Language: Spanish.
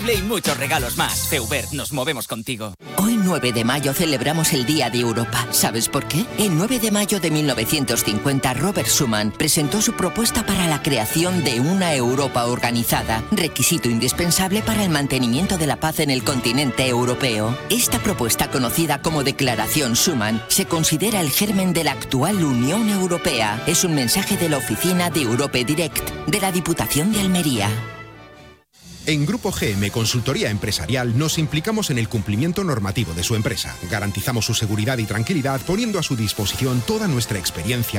Y muchos regalos más. Feubert, nos movemos contigo. Hoy 9 de mayo celebramos el Día de Europa. ¿Sabes por qué? El 9 de mayo de 1950 Robert Schuman presentó su propuesta para la creación de una Europa organizada, requisito indispensable para el mantenimiento de la paz en el continente europeo. Esta propuesta, conocida como Declaración Schuman, se considera el germen de la actual Unión Europea. Es un mensaje de la oficina de Europe Direct de la Diputación de Almería. En Grupo GM Consultoría Empresarial nos implicamos en el cumplimiento normativo de su empresa. Garantizamos su seguridad y tranquilidad poniendo a su disposición toda nuestra experiencia